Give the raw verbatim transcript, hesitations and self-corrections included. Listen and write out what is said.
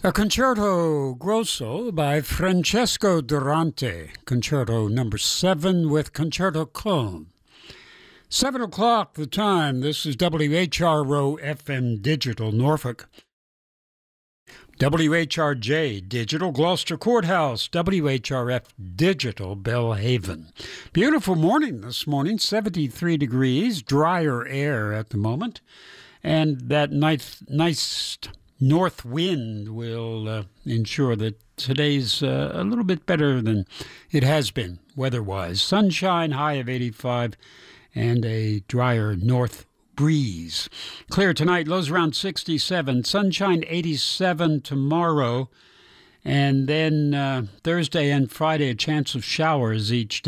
A concerto grosso by Francesco Durante, concerto number seven with concerto Clone. Seven o'clock the time. This is W H R O F M Digital Norfolk. W H R J Digital Gloucester Courthouse, W H R F Digital Bellhaven. Beautiful morning this morning, seventy-three degrees, drier air at the moment, and that nice, nice north wind will uh, ensure that today's uh, a little bit better than it has been weather-wise. Sunshine, high of eighty-five, and a drier north breeze. Clear tonight, lows around sixty-seven. Sunshine, eighty-seven tomorrow. And then uh, Thursday and Friday, a chance of showers each day.